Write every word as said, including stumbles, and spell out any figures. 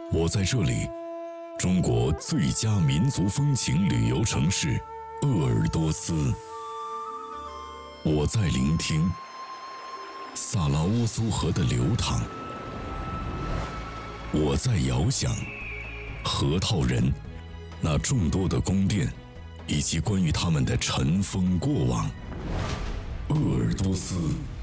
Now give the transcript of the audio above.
我在这里，中国最佳民族风情旅游城市鄂尔多斯。我在聆听萨拉乌苏河的流淌。我在遥想河套人那众多的宫殿，以及关于他们的尘封过往。鄂尔多斯。